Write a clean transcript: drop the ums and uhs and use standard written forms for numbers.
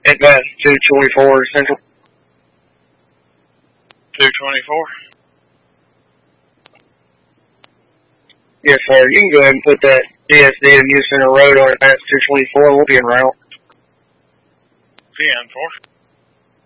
Advance 224 Central. 224. Yes, sir. You can go ahead and put that DSD of New Center Road on Advance 224. We'll be en route. PN4.